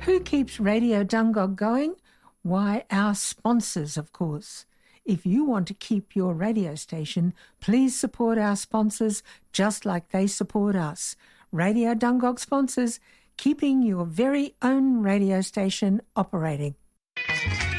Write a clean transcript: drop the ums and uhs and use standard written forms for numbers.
Who keeps Radio Dungog going? Why, our sponsors, of course. If you want to keep your radio station, please support our sponsors just like they support us. Radio Dungog sponsors, keeping your very own radio station operating.